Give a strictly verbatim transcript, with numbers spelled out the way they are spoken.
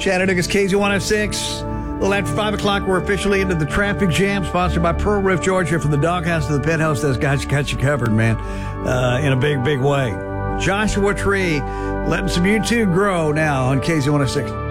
Chattanooga's K Z one oh six. A little after five o'clock, we're officially into the traffic jam, sponsored by Pearl Roof, Georgia, from the doghouse to the penthouse. Those guys got you covered, man, uh, in a big, big way. Joshua Tree letting some YouTube grow now on K Z one oh six.